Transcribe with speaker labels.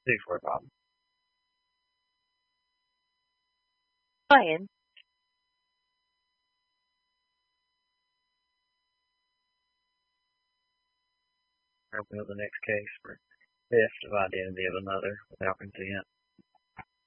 Speaker 1: sue for a problem.
Speaker 2: Ryan.
Speaker 1: Open up the next case for theft of identity of another without consent.